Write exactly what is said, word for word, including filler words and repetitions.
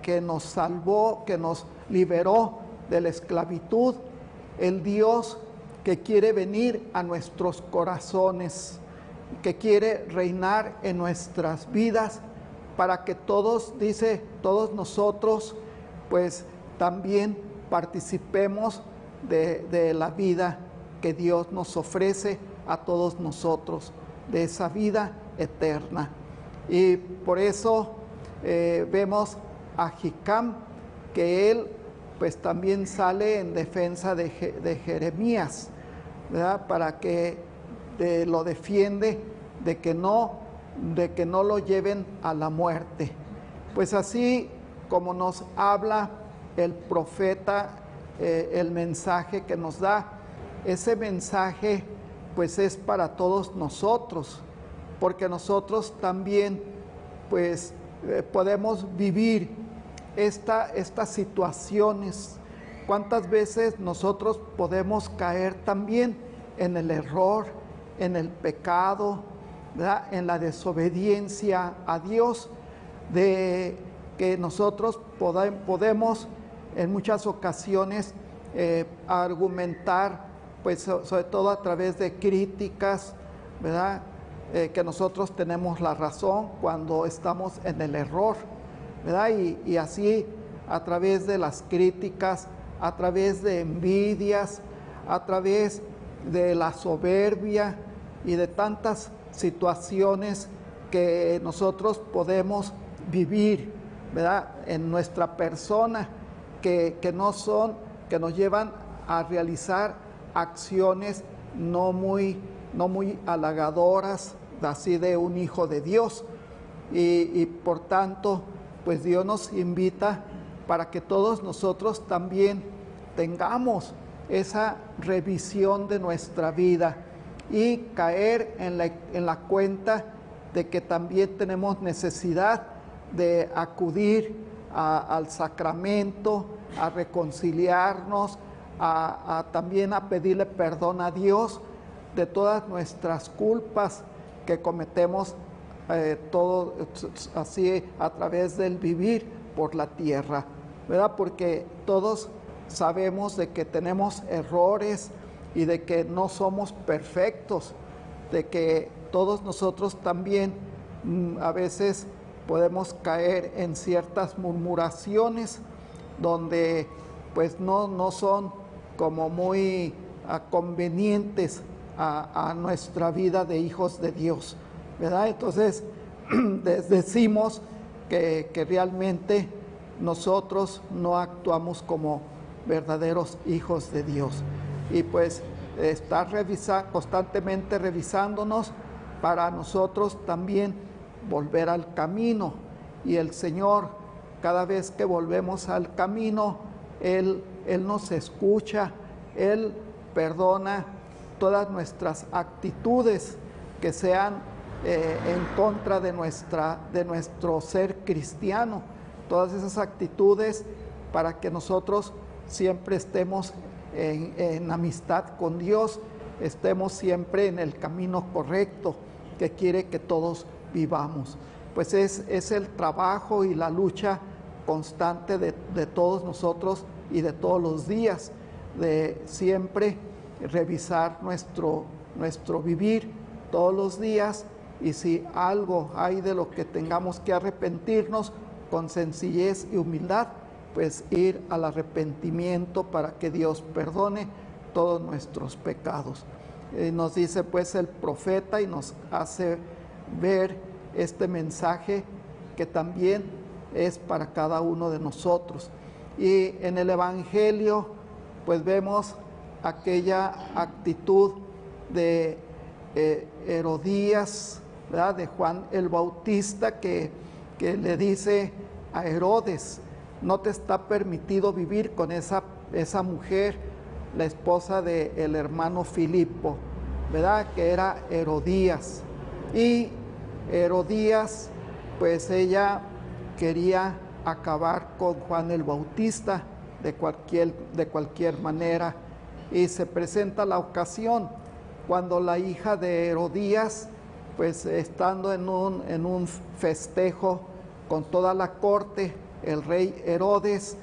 que nos salvó, que nos liberó de la esclavitud, el Dios que quiere venir a nuestros corazones, que quiere reinar en nuestras vidas, para que todos, dice, todos nosotros, pues también participemos de, de la vida que Dios nos ofrece a todos nosotros, de esa vida eterna. Y por eso eh, vemos a Hicam, que él pues también sale en defensa de, de Jeremías, ¿verdad? Para que de, lo defiende de que no de que no lo lleven a la muerte. Pues así como nos habla el profeta, eh, el mensaje que nos da, ese mensaje pues es para todos nosotros, porque nosotros también pues eh, podemos vivir esta, estas situaciones. ¿Cuántas veces nosotros podemos caer también en el error, en el pecado, ¿verdad? En la desobediencia a Dios, de que nosotros podemos en muchas ocasiones eh, argumentar, pues sobre todo a través de críticas, ¿verdad? Eh, que nosotros tenemos la razón cuando estamos en el error, ¿verdad? Y, y así a través de las críticas, a través de envidias, a través de la soberbia y de tantas situaciones que nosotros podemos vivir, ¿verdad? En nuestra persona, que, que no son, que nos llevan a realizar acciones no muy, no muy halagadoras, así de un hijo de Dios. Y, y por tanto, pues Dios nos invita para que todos nosotros también tengamos esa revisión de nuestra vida y caer en la, en la cuenta de que también tenemos necesidad de acudir a, al sacramento, a reconciliarnos, a, a también a pedirle perdón a Dios de todas nuestras culpas que cometemos eh, todo así a través del vivir por la tierra, ¿verdad? Porque todos sabemos de que tenemos errores y de que no somos perfectos, de que todos nosotros también mm, a veces podemos caer en ciertas murmuraciones donde pues no, no son como muy uh, convenientes a, a nuestra vida de hijos de Dios, ¿verdad? Entonces decimos que, que realmente nosotros no actuamos como verdaderos hijos de Dios. Y pues estar revisa, constantemente revisándonos para nosotros también volver al camino. Y el Señor, cada vez que volvemos al camino, Él, Él nos escucha, Él perdona todas nuestras actitudes que sean eh, en contra de, nuestra, de nuestro ser cristiano, todas esas actitudes para que nosotros siempre estemos en, en amistad con Dios, estemos siempre en el camino correcto que quiere que todos vivamos. Pues es, es el trabajo y la lucha constante de, de todos nosotros y de todos los días, de siempre revisar nuestro, nuestro vivir todos los días, y si algo hay de lo que tengamos que arrepentirnos, con sencillez y humildad, pues ir al arrepentimiento para que Dios perdone todos nuestros pecados. Eh, nos dice pues el profeta y nos hace ver este mensaje que también es para cada uno de nosotros. Y en el Evangelio pues vemos aquella actitud de eh, Herodías, ¿verdad? De Juan el Bautista, que, que le dice a Herodes: no te está permitido vivir con esa, esa mujer, la esposa del hermano Filipo, ¿verdad? Que era Herodías. Y Herodías, pues ella quería acabar con Juan el Bautista de cualquier, de cualquier manera. Y se presenta la ocasión cuando la hija de Herodías, pues estando en un, en un festejo con toda la corte, el rey Herodes